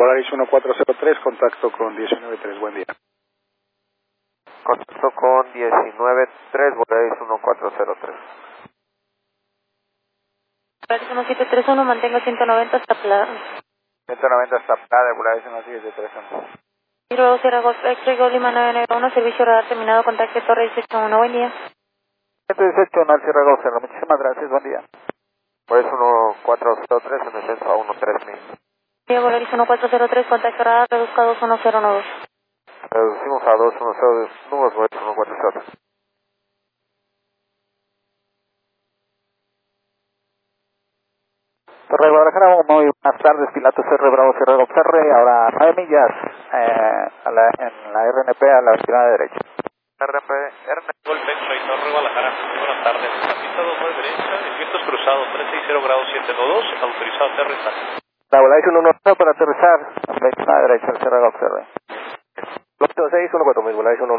Volaris 1403, contacto con 193, buen día. Contacto con 193, Volaris 1403. Volaris 1731, mantengo 190 hasta Playa. 190 hasta Playa, Volaris 1731. Giro Sierra Golf X-Ray Golf Lima 991, servicio radar terminado, contacto Torre 181, buen día. 118, Nar Sierra Golf, muchísimas gracias, buen día. Volaris 1403, en descenso a 13000. Volaris 1403, contacto radar reduzca a 21012. Reducimos a 210, números Volaris 1403. Torre Guadalajara, muy buenas tardes, piloto CR Bravo Sierra Golf CR, ahora 9 millas en la RNP a la esquina de derecha. RNP Golf X-Ray Torre Guadalajara, buenas tardes. La pista 29 derecha, el viento es cruzado, 360 grados 792, autorizado a aterrizar. La Volaris 119 para aterrizar, a la esquina derecha, el Sierra Golf CR. 206, 14000, Volaris